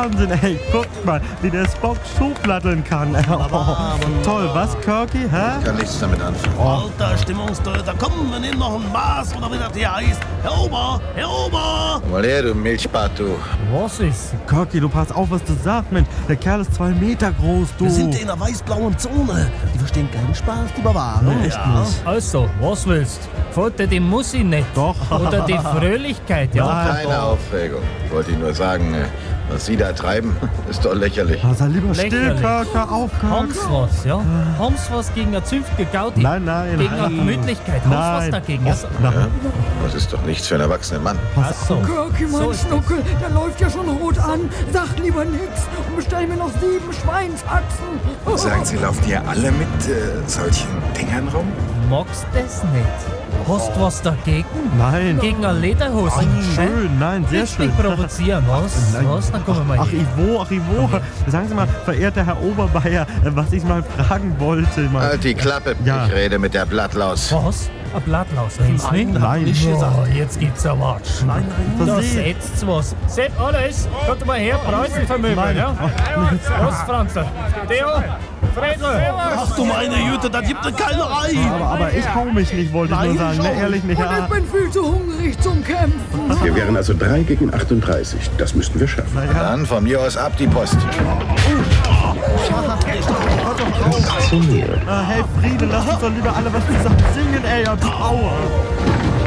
Wahnsinn, ey. Guck mal, wie der Spock Schubladdeln kann. Toll, was, Kirky, hä? Ich kann nichts damit anfangen. Alter Stimmungstöter, komm, wir nehmen noch ein Maß oder wie das hier heißt. Herr Ober, Herr Ober! Komm mal her, du Milchbart, du. Was ist? Kirky, du pass auf, was du sagst, Mensch. Der Kerl ist 2 Meter groß, du. Wir sind in einer weiß-blauen Zone. Die verstehen keinen Spaß, die Barbaren. Nee, echt nicht. Also, was willst? Gefällt dir die Musik nicht? Doch. Oder die Fröhlichkeit, ja? Nein. Keine Aufregung. Ich wollte Ihnen nur sagen, was Sie da treiben, ist doch lächerlich. Sei lieber still, Lächerlich. Kirky, auf, Haben's Kirky. was, ja? Haben's was gegen eine zünftige Gaudi? Nein, nein. Gegen eine Gemütlichkeit? Haben's was Nein. dagegen? Oh, Ja? nein. Das ist doch nichts für einen erwachsenen Mann. Ach so. Kirky, mein So ist Schnuckel, der läuft ja schon rot an. Sag lieber nix und bestell mir noch 7 Schweinshaxen. Sagen Sie, lauft ihr alle mit solchen Dingern rum? Magst das nicht? Hast du was dagegen? Nein. Gegen eine Lederhose? Schön, nein, sehr Nicht schön. mich provozieren, was? Nein. Was? Dann kommen wir mal Ach, hin. Ivo. Sagen Sie mal, verehrter Herr Oberbayer, was ich mal fragen wollte. Halt die Klappe, Ja. ich rede mit der Blattlaus. Was? Ein Blattlaus, rennst du mit? Nein. Nicht gesagt. Oh, jetzt gibt's ein Watsch. Nein, Da Sie. setzt was. Sepp, alles. Kommt mal her, Preußen vermöbeln, Nein. ja? Was, Franzl? Theo? Fredel? Ach du meine Güte, da gibt es keine Reihe. Aber ich hau mich nicht, wollte ich nur Nein, sagen. Ne, schon. ehrlich nicht. Und ich bin viel zu hungrig zum Kämpfen. Wir wären also 3 gegen 38. Das müssten wir schaffen. Dann von mir aus ab die Post. Hey Friede, lass uns doch lieber alle was zusammen singen, ey, und Power.